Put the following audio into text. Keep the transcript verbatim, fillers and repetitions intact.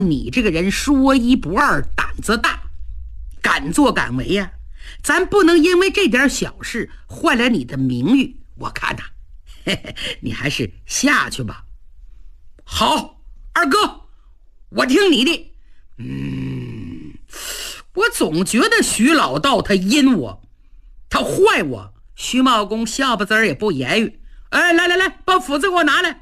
你这个人说一不二，胆子大，敢作敢为呀、啊。咱不能因为这点小事坏了你的名誉。我看呐、啊，嘿嘿，你还是下去吧。好，二哥，我听你的。嗯，我总觉得徐老道他阴我，他坏我。徐茂公笑不滋儿也不言语。哎，来来来，把斧子给我拿来。